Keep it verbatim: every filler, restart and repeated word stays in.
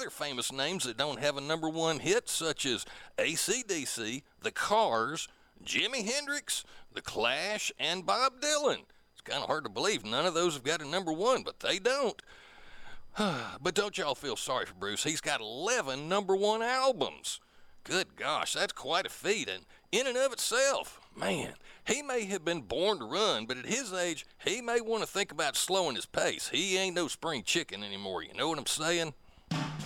other famous names that don't have a number one hit, such as A C D C, The Cars, Jimi Hendrix, The Clash, and Bob Dylan. It's kind of hard to believe none of those have got a number one, but they don't. But don't y'all feel sorry for Bruce. He's got eleven number one albums. Good gosh, that's quite a feat, and in and of itself, man, he may have been born to run, but at his age, he may want to think about slowing his pace. He ain't no spring chicken anymore, you know what I'm saying?